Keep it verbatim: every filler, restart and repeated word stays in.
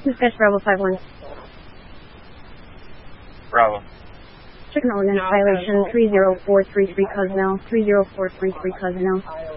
Dispatch Bravo five one. Bravo. Chicken ordinance violation three zero four three three Cozumel, three zero four three three Cozumel.